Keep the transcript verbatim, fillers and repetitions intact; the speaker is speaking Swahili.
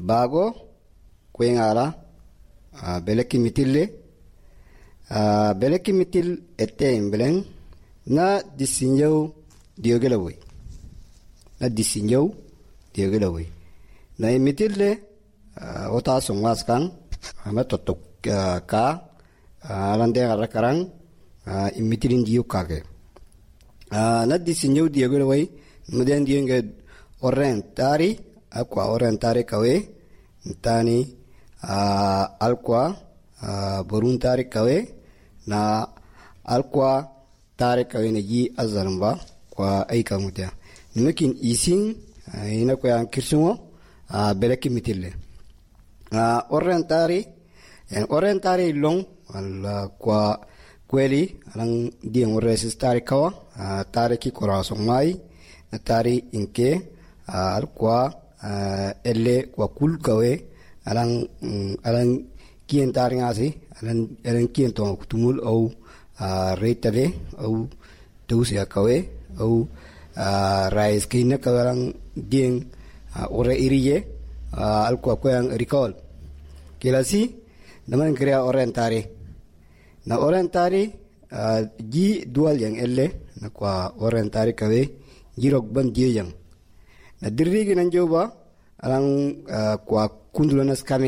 bago kwengala uh, beleki mitille uh, beleki mitil ette imbelen na disinyo diogelawi na disinyo diogelawi na mitille uh, ota songas kan ama totok uh, ka uh, lande arakarang uh, imitilin diyo kage uh, na disinyo diogelawi muden diyenge orentari akwa orentari kawe ntani uh, alkwa uh, boruntari kawe na alkwa tare kawe na ji azalamba kwa aika mutia nimekin isin uh, ina kwa kirsumo uh, beleki mitille uh, orentari en orentari long ala kwa kweli alang dieng resistari kawa uh, tare ki korasong mai na tari inke uh, alkwa uh, elle kwa kul kawe alang um, alang kien tari ngasi alang alang kien to kutumul au uh, reitade au tusia kawe au uh, rais kina kawalang dieng uh, ore iriye uh, alkwa kwa yang recall kilasi naman krea orentari na orentari uh, ji dual yang elle na kwa orentari kawe jirok ban dia yang na dirigi nan joba alang uh, kwa kundulanas kami